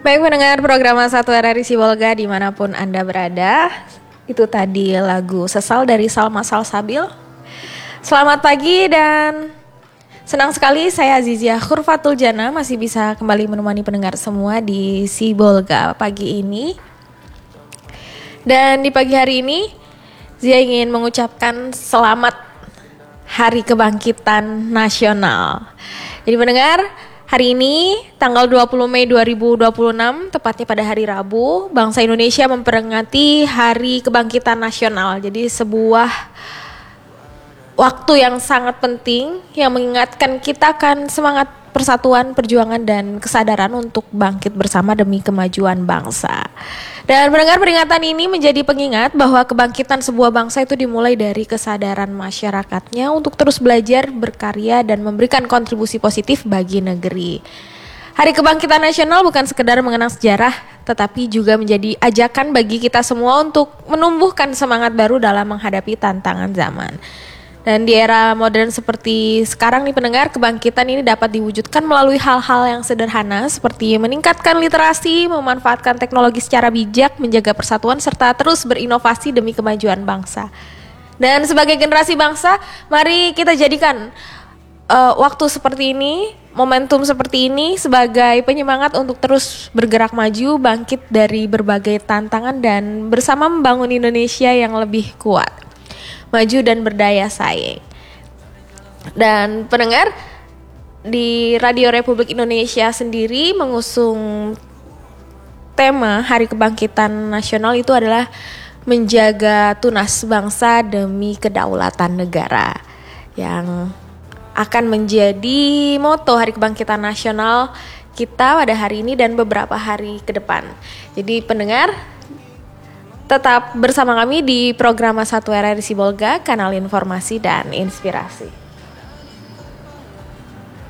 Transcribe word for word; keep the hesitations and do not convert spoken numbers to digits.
Baik mendengar program Satu R R I Sibolga dimanapun Anda berada. Itu tadi lagu Sesal dari Salma Salsabil. Selamat pagi dan senang sekali saya Azizia Khurfatul Jana masih bisa kembali menemani pendengar semua di Sibolga pagi ini. Dan di pagi hari ini Zia ingin mengucapkan selamat Hari Kebangkitan Nasional. Jadi mendengar, hari ini tanggal dua puluh Mei dua ribu dua puluh enam, tepatnya pada hari Rabu, bangsa Indonesia memperingati Hari Kebangkitan Nasional. Jadi sebuah waktu yang sangat penting yang mengingatkan kita akan semangat persatuan, perjuangan dan kesadaran untuk bangkit bersama demi kemajuan bangsa. Dan mendengar peringatan ini menjadi pengingat bahwa kebangkitan sebuah bangsa itu dimulai dari kesadaran masyarakatnya untuk terus belajar, berkarya dan memberikan kontribusi positif bagi negeri. Hari Kebangkitan Nasional bukan sekedar mengenang sejarah, tetapi juga menjadi ajakan bagi kita semua untuk menumbuhkan semangat baru dalam menghadapi tantangan zaman. Dan di era modern seperti sekarang nih pendengar, kebangkitan ini dapat diwujudkan melalui hal-hal yang sederhana seperti meningkatkan literasi, memanfaatkan teknologi secara bijak, menjaga persatuan, serta terus berinovasi demi kemajuan bangsa. Dan sebagai generasi bangsa, mari kita jadikan uh, waktu seperti ini, momentum seperti ini sebagai penyemangat untuk terus bergerak maju, bangkit dari berbagai tantangan dan bersama membangun Indonesia yang lebih kuat, maju dan berdaya saing. Dan pendengar, di Radio Republik Indonesia sendiri mengusung tema Hari Kebangkitan Nasional itu adalah menjaga tunas bangsa demi kedaulatan negara, yang akan menjadi moto Hari Kebangkitan Nasional kita pada hari ini dan beberapa hari ke depan. Jadi pendengar, tetap bersama kami di program Satu R R I Sibolga, kanal informasi dan inspirasi.